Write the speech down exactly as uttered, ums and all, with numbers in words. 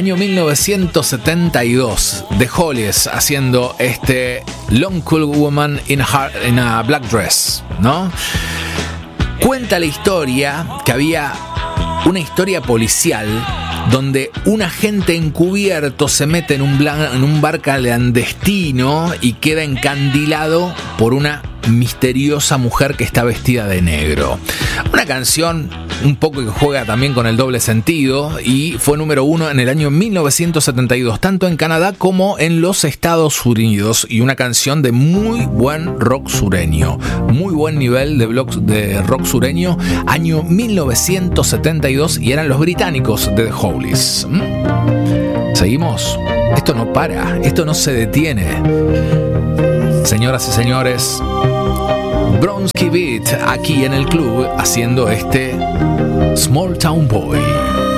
Año mil novecientos setenta y dos, The Hollies haciendo este Long Cool Woman in a, in a Black Dress, ¿no? Cuenta la historia que había una historia policial donde un agente encubierto se mete en un, blan- en un bar clandestino y queda encandilado por una misteriosa mujer que está vestida de negro. Una canción un poco que juega también con el doble sentido y fue número uno en el año mil novecientos setenta y dos, tanto en Canadá como en los Estados Unidos, y una canción de muy buen rock sureño, muy buen nivel de, blog, de rock sureño, año mil novecientos setenta y dos, y eran los británicos de The Hollies. ¿Mm? ¿Seguimos? Esto no para, esto no se detiene. Señoras y señores, Bronski Beat aquí en el club haciendo este Small Town Boy.